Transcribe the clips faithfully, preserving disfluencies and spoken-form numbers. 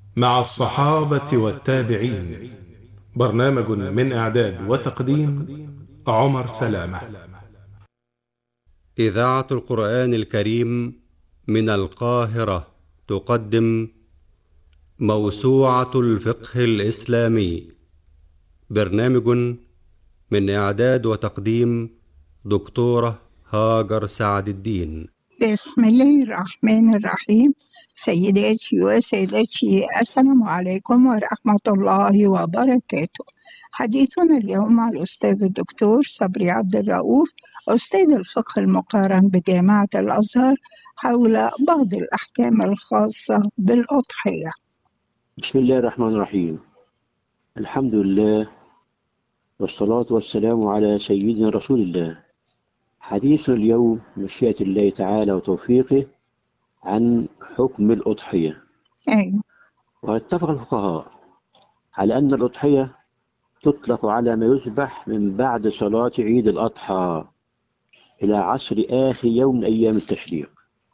مع الصحابة والتابعين. برنامج من إعداد وتقديم عمر سلامة. إذاعة القرآن الكريم من القاهرة تقدم موسوعة الفقه الإسلامي. برنامج من إعداد وتقديم دكتورة هاجر سعد الدين. بسم الله الرحمن الرحيم. سيداتي وسادتي، السلام عليكم ورحمة الله وبركاته. حديثنا اليوم مع الأستاذ الدكتور صبري عبد الرؤوف، أستاذ الفقه المقارن بجامعة الأزهر، حول بعض الأحكام الخاصة بالأضحية. بسم الله الرحمن الرحيم. الحمد لله والصلاة والسلام على سيدنا رسول الله. حديث اليوم مشيئة الله تعالى وتوفيقه عن حكم الأضحية. أيوة. واتفق الفقهاء على أن الأضحية تطلق على ما يذبح من بعد صلاة عيد الأضحى إلى عصر آخر يوم من أيام التشريق،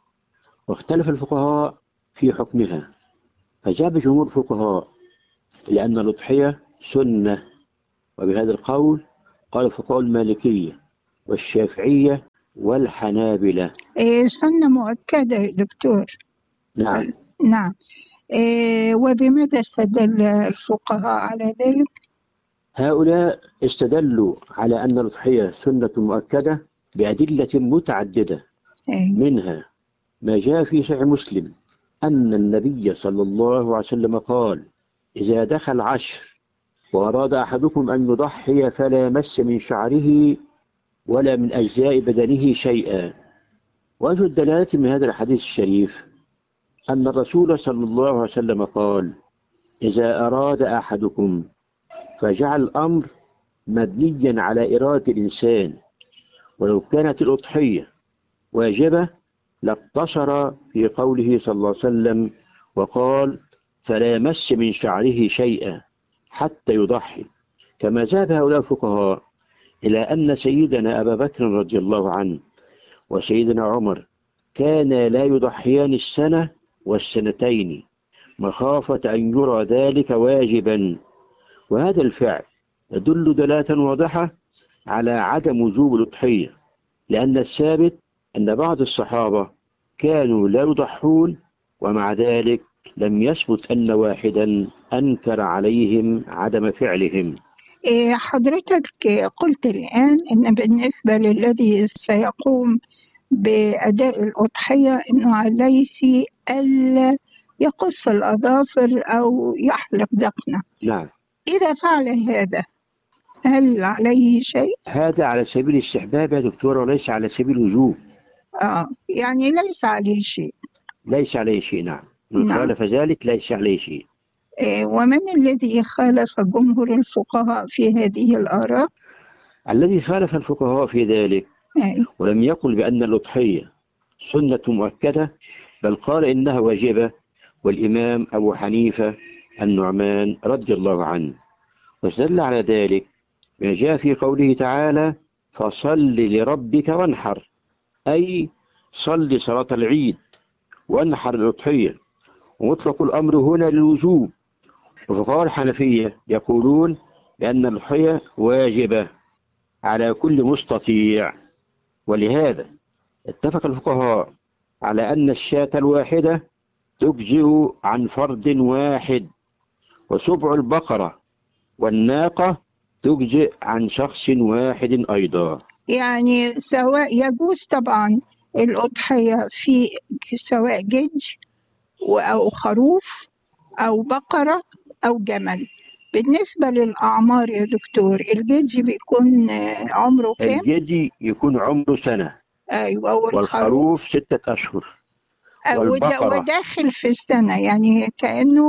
واختلف الفقهاء في حكمها، فجاب جمهور الفقهاء إلى أن الأضحية سنة، وبهذا القول قال الفقهاء المالكية والشافعية والحنابلة. إيه، سنة مؤكدة يا دكتور. نعم. نعم. إيه، وبماذا استدل الفقهاء على ذلك؟ هؤلاء استدلوا على أن الأضحية سنة مؤكدة بأدلة متعددة. أيوة. منها ما جاء في صحيح مسلم أن النبي صلى الله عليه وسلم قال: إذا دخل عشر وأراد أحدكم أن يضحي فلا يمس من شعره ولا من أجزاء بدنه شيئا. وجه الدلالة من هذا الحديث الشريف أن الرسول صلى الله عليه وسلم قال: إذا أراد أحدكم، فجعل الأمر مبنيا على إرادة الإنسان، ولو كانت الأضحية واجبة لاقتصر في قوله صلى الله عليه وسلم وقال: فلا يمس من شعره شيئا حتى يضحي. كما ذهب هؤلاء الفقهاء إلى أن سيدنا أبا بكر رضي الله عنه وسيدنا عمر كانا لا يضحيان السنة والسنتين مخافة أن يرى ذلك واجبا، وهذا الفعل يدل دلالة واضحة على عدم وجوب الأضحية، لأن الثابت أن بعض الصحابة كانوا لا يضحون، ومع ذلك لم يثبت أن واحدا أنكر عليهم عدم فعلهم. إيه، حضرتك قلت الآن إن بالنسبة للذي سيقوم بأداء الأضحية إنه عليه ألا يقص الأظافر أو يحلق ذقنه. نعم. إذا فعل هذا هل عليه شيء؟ هذا على سبيل الاستحباب يا دكتورة، وليس على سبيل الوجوب. آه يعني ليس عليه شيء. ليس عليه شيء. نعم. من نعم. خالف ذلك ليس عليه شيء. إيه، ومن الذي خالف جمهور الفقهاء في هذه الآراء؟ الذي خالف الفقهاء في ذلك إيه. ولم يقل بأن الأضحية سنة مؤكدة، بل قال إنها واجبة، والإمام أبو حنيفة النعمان رضي الله عنه، واستدل على ذلك ما جاء في قوله تعالى: فصل لربك وانحر، أي صل صلاة العيد وانحر الأضحية، ومطلق الأمر هنا للوجوب. وفقهاء الحنفية يقولون بأن الأضحية واجبة على كل مستطيع، ولهذا اتفق الفقهاء على أن الشاة الواحدة تجزئ عن فرد واحد، وسبع البقرة والناقة تجزئ عن شخص واحد أيضا. يعني سواء يجوز طبعا الأضحية في سواء جدج أو خروف أو بقرة أو جمل. بالنسبة للأعمار يا دكتور، الجدج بيكون عمره كام؟ الجدي يكون عمره سنة. أيوة. والخروف ستة أشهر. والبقرة وداخل في السنة، يعني كأنه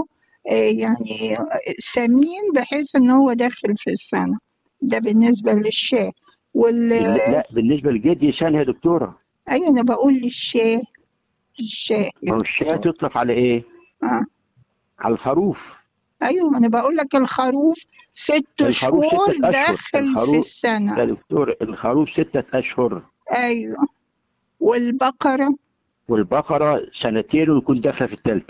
يعني سمين بحيث أنه هو داخل في السنة. ده بالنسبة للشاة. وال... لا، بالنسبة للجدي سنة يا دكتورة. أيوة، أنا بقول للشاة. الشاة الشاة تطلق على إيه؟ آه. على الخروف. أيوة، أنا بقول لك الخروف ست شهور داخل الخروف... في السنة يا دكتور، الخروف ستة أشهر. أيوة. والبقرة والبقرة سنتين ويكون داخلة في الثالثة.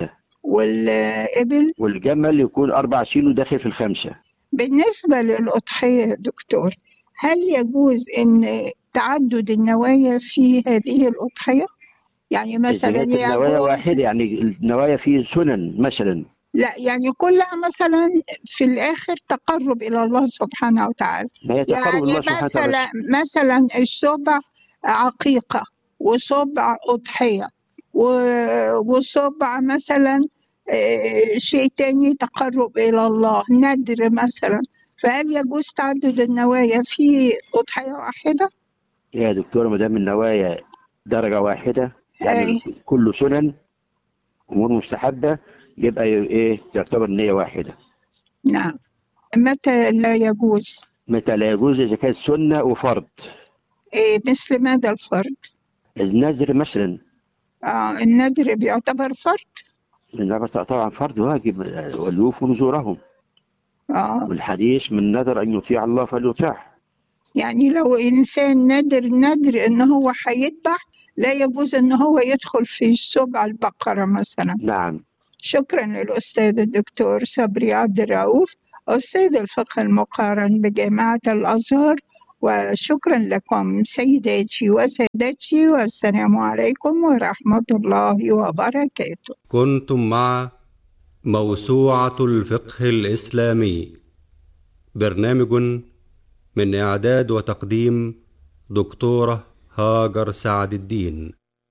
والإبل والجمل يكون أربع كيلو داخل في الخمسة. بالنسبة للأضحية يا دكتور، هل يجوز إن تعدد النوايا في هذه الأضحية؟ يعني مثلا إذا كانت النوايا يجوز، واحدة، يعني النوايا فيه سنن مثلا. لا يعني كلها مثلا في الآخر تقرب إلى الله سبحانه وتعالى. ما هي تقرب يعني الله سبحانه وتعالى مثلا بس. مثلا السبع عقيقة، وسبع أضحية، و- وسبع مثلا آه، شيء تاني تقرب إلى الله، ندر مثلا. فهل يجوز تعدد النوايا في أضحية واحدة؟ يا دكتورة، ما دام النوايا درجة واحدة، يعني أي كله سنن أمور مستحبة، يبقى إيه تعتبر نية واحدة. نعم. متى لا يجوز؟ متى لا يجوز؟ إذا كانت سنة وفرض. إيه مثل ماذا الفرد؟ النذر مثلا. آه الندر بيعتبر فرد؟ النذر طبعا فرض واجب، وليوفوا نذورهم. آه والحديث من نذر أن يطيع الله فليطيعه. يعني لو إنسان ندر ندر إن هو هيذبح، لا يجوز إن هو يدخل في سبع البقرة مثلا. نعم. شكرا للأستاذ الدكتور صبري عبد الرؤوف، أستاذ الفقه المقارن بجامعة الأزهر، وشكرا لكم سيداتي وسادتي، والسلام عليكم ورحمة الله وبركاته. كنتم مع موسوعة الفقه الإسلامي، برنامج من إعداد وتقديم دكتورة هاجر سعد الدين.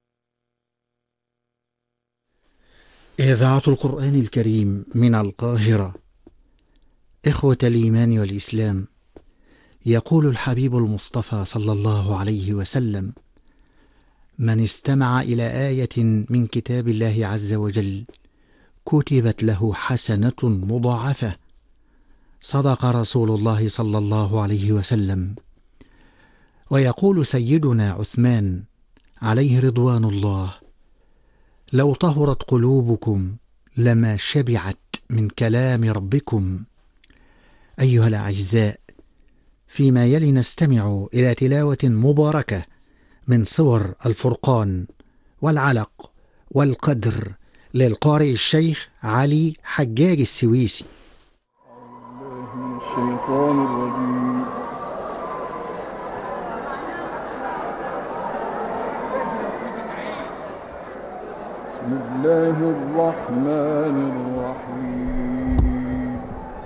إذاعة القرآن الكريم من القاهرة. إخوة الإيمان والإسلام، يقول الحبيب المصطفى صلى الله عليه وسلم: من استمع إلى آية من كتاب الله عز وجل كتبت له حسنة مضاعفة. صدق رسول الله صلى الله عليه وسلم. ويقول سيدنا عثمان عليه رضوان الله: لو طهرت قلوبكم لما شبعت من كلام ربكم. أيها الأعزاء، فيما يلي نستمع إلى تلاوة مباركة من سور الفرقان والعلق والقدر للقارئ الشيخ علي حجاج السويسي. الشيطان الرجيم. بسم الله الرحمن الرحيم.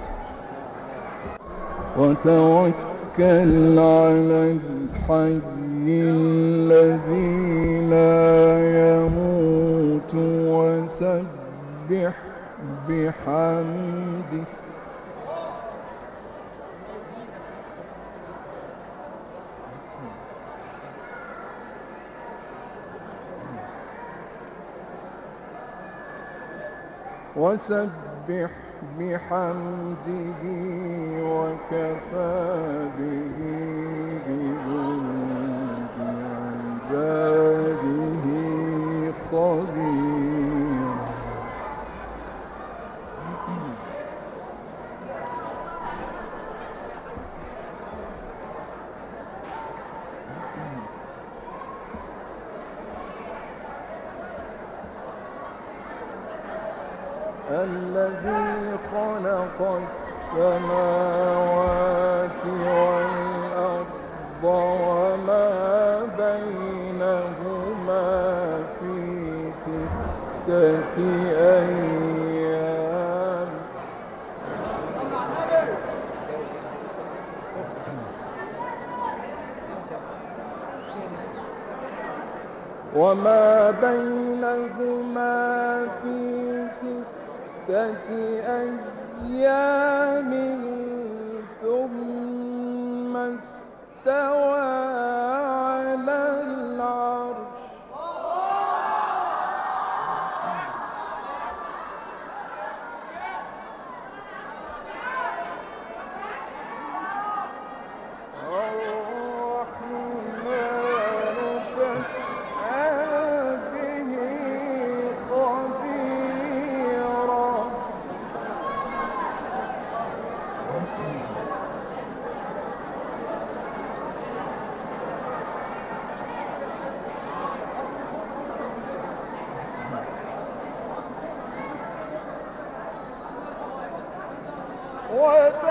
وتوكل على الحي الذي لا يموت وسبح بحمده وسبح بحمده وكفى به بذنوب عباده خبيرا. الذي خلق السماوات والأرض وما بينهما في ستة أيام وما بينهما في ستة أيام ثم استوى على العرش. وبارك